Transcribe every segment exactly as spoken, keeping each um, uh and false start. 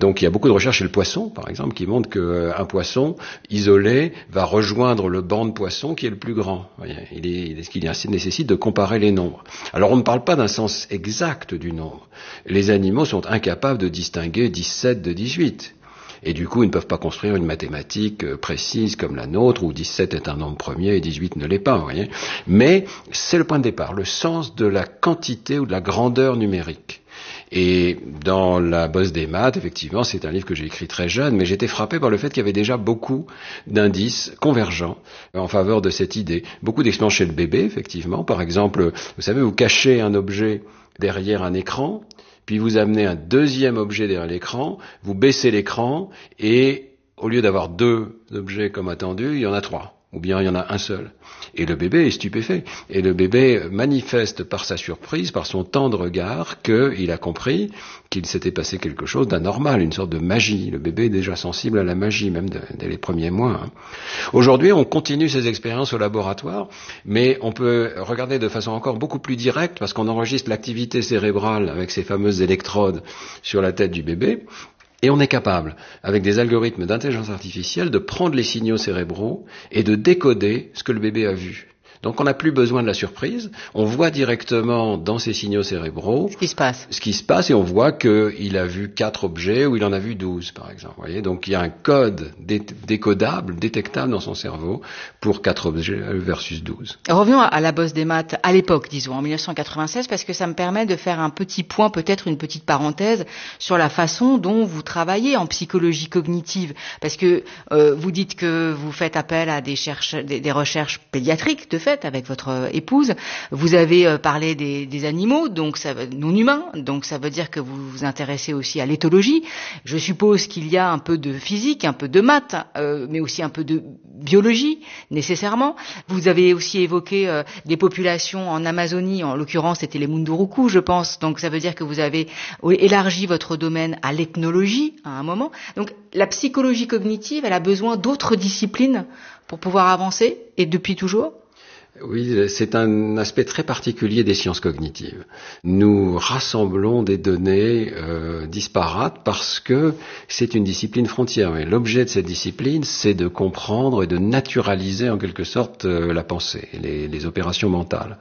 Donc il y a beaucoup de recherches chez le poisson, par exemple, qui montrent qu'un poisson isolé va rejoindre le banc de poissons qui est le plus grand. Vous voyez, il est, il est, ce qu'il nécessite de comparer les nombres. Alors on ne parle pas d'un sens exact du nombre. Les animaux sont incapables de distinguer dix-sept de dix-huit. Et du coup, ils ne peuvent pas construire une mathématique précise comme la nôtre, où dix-sept est un nombre premier et dix-huit ne l'est pas, vous voyez. Mais c'est le point de départ, le sens de la quantité ou de la grandeur numérique. Et dans La Bosse des maths, effectivement, c'est un livre que j'ai écrit très jeune, mais j'étais frappé par le fait qu'il y avait déjà beaucoup d'indices convergents en faveur de cette idée. Beaucoup d'expériences chez le bébé, effectivement. Par exemple, vous savez, vous cachez un objet derrière un écran, puis vous amenez un deuxième objet derrière l'écran, vous baissez l'écran, et au lieu d'avoir deux objets comme attendu, il y en a trois. Ou bien il y en a un seul. Et le bébé est stupéfait. Et le bébé manifeste par sa surprise, par son temps de regard, qu'il a compris qu'il s'était passé quelque chose d'anormal, une sorte de magie. Le bébé est déjà sensible à la magie, même de, dès les premiers mois. Hein. Aujourd'hui, on continue ces expériences au laboratoire, mais on peut regarder de façon encore beaucoup plus directe, parce qu'on enregistre l'activité cérébrale avec ces fameuses électrodes sur la tête du bébé. Et on est capable, avec des algorithmes d'intelligence artificielle, de prendre les signaux cérébraux et de décoder ce que le bébé a vu. Donc on n'a plus besoin de la surprise, on voit directement dans ces signaux cérébraux ce qui se passe, ce qui se passe et on voit qu'il a vu quatre objets ou il en a vu douze par exemple. Vous voyez, donc il y a un code dé- décodable, détectable dans son cerveau pour quatre objets versus douze. Revenons à La Bosse des maths, à l'époque, disons, en mille neuf cent quatre-vingt-seize, parce que ça me permet de faire un petit point, peut-être une petite parenthèse, sur la façon dont vous travaillez en psychologie cognitive. Parce que euh, vous dites que vous faites appel à des, cherche- des, des recherches pédiatriques, de fait, avec votre épouse. Vous avez euh, parlé des, des animaux, donc ça, non humains, donc ça veut dire que vous vous intéressez aussi à l'éthologie. Je suppose qu'il y a un peu de physique, un peu de maths, euh, mais aussi un peu de biologie, nécessairement. Vous avez aussi évoqué euh, des populations en Amazonie, en l'occurrence c'était les Munduruku, je pense, donc ça veut dire que vous avez élargi votre domaine à l'ethnologie à un moment. Donc la psychologie cognitive, elle a besoin d'autres disciplines pour pouvoir avancer, et depuis toujours ? Oui, c'est un aspect très particulier des sciences cognitives. Nous rassemblons des données euh, disparates parce que c'est une discipline frontière. Mais l'objet de cette discipline, c'est de comprendre et de naturaliser en quelque sorte euh, la pensée, les, les opérations mentales.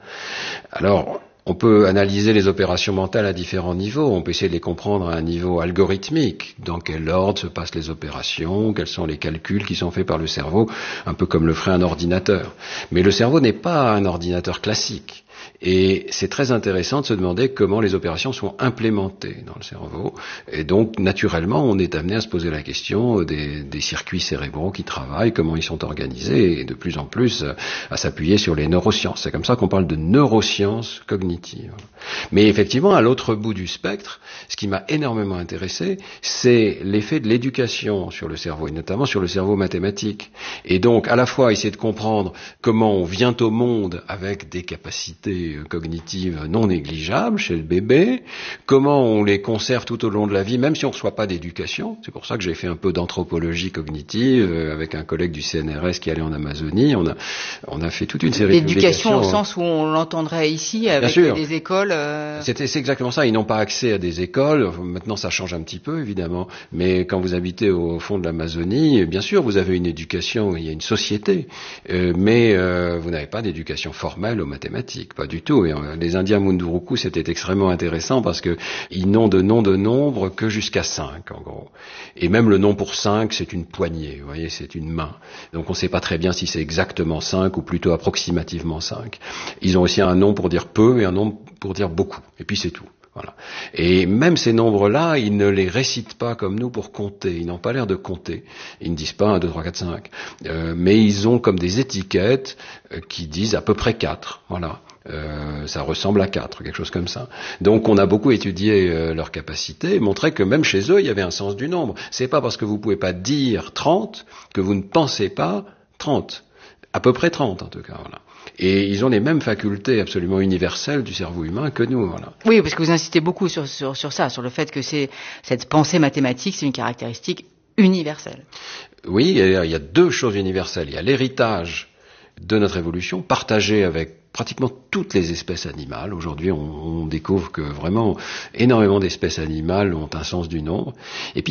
Alors, on peut analyser les opérations mentales à différents niveaux. On peut essayer de les comprendre à un niveau algorithmique. Dans quel ordre se passent les opérations, quels sont les calculs qui sont faits par le cerveau, un peu comme le ferait un ordinateur. Mais le cerveau n'est pas un ordinateur classique. Et c'est très intéressant de se demander comment les opérations sont implémentées dans le cerveau. Et donc, naturellement, on est amené à se poser la question des, des circuits cérébraux qui travaillent, comment ils sont organisés, et de plus en plus à s'appuyer sur les neurosciences. C'est comme ça qu'on parle de neurosciences cognitives. Mais effectivement, à l'autre bout du spectre, ce qui m'a énormément intéressé, c'est l'effet de l'éducation sur le cerveau, et notamment sur le cerveau mathématique. Et donc, à la fois essayer de comprendre comment on vient au monde avec des capacités cognitives non négligeables chez le bébé, comment on les conserve tout au long de la vie, même si on ne reçoit pas d'éducation. C'est pour ça que j'ai fait un peu d'anthropologie cognitive euh, avec un collègue du C N R S qui allait en Amazonie. On a, on a fait toute une série de l'éducation au sens où on l'entendrait ici avec des écoles. Euh... C'était, c'est exactement ça. Ils n'ont pas accès à des écoles. Maintenant, ça change un petit peu, évidemment. Mais quand vous habitez au fond de l'Amazonie, bien sûr, vous avez une éducation. Il y a une société, euh, mais euh, vous n'avez pas d'éducation formelle aux mathématiques. Pas du tout. Et les Indiens Munduruku, c'était extrêmement intéressant parce que ils n'ont de nom de nombre que jusqu'à cinq, en gros. Et même le nom pour cinq, c'est une poignée. Vous voyez, c'est une main. Donc on ne sait pas très bien si c'est exactement cinq ou plutôt approximativement cinq. Ils ont aussi un nom pour dire peu et un nom pour dire beaucoup. Et puis c'est tout. Voilà. Et même ces nombres-là, ils ne les récitent pas comme nous pour compter. Ils n'ont pas l'air de compter. Ils ne disent pas un, deux, trois, quatre, cinq. Euh, mais ils ont comme des étiquettes euh, qui disent à peu près quatre. Voilà. Euh, ça ressemble à quatre, quelque chose comme ça. Donc on a beaucoup étudié euh, leurs capacités et montré que même chez eux, il y avait un sens du nombre. C'est pas parce que vous pouvez pas dire trente que vous ne pensez pas trente. À peu près trente en tout cas, voilà. Et ils ont les mêmes facultés absolument universelles du cerveau humain que nous, voilà. Oui, parce que vous insistez beaucoup sur, sur, sur ça, sur le fait que c'est, cette pensée mathématique, c'est une caractéristique universelle. Oui, il y a, il y a deux choses universelles. Il y a l'héritage de notre évolution, partagé avec pratiquement toutes les espèces animales. Aujourd'hui, on, on découvre que vraiment énormément d'espèces animales ont un sens du nombre. Et puis,